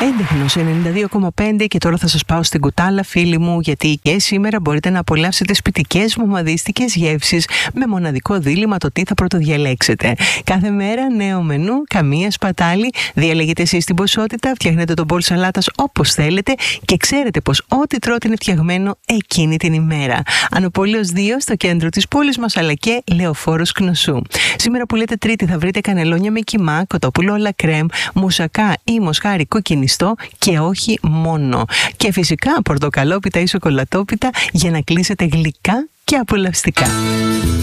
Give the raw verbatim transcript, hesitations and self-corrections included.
Έντεχνος ενενήντα δύο κόμμα πέντε και τώρα θα σας πάω στην κουτάλα, φίλοι μου, γιατί και σήμερα μπορείτε να απολαύσετε σπιτικές μομαδίστικες γεύσεις με μοναδικό δίλημμα το τι θα πρωτοδιαλέξετε. Κάθε μέρα νέο μενού, καμία σπατάλη. Διαλέγετε εσείς την ποσότητα, φτιάχνετε τον μπολ σαλάτας όπως θέλετε και ξέρετε πως ό,τι τρώτε είναι φτιαγμένο εκείνη την ημέρα. Ανοπόλεως δύο στο κέντρο της πόλης μας, αλλά και Λεωφόρος Κνωσού. Σήμερα που λέτε Τρίτη θα βρείτε κανελόνια με κιμά, κοτόπουλο όλα κρέμ, μουσακά ή μοσχάρι κοκκινιστό και όχι μόνο. Και φυσικά πορτοκαλόπιτα ή σοκολατόπιτα για να κλείσετε γλυκά και απολαυστικά.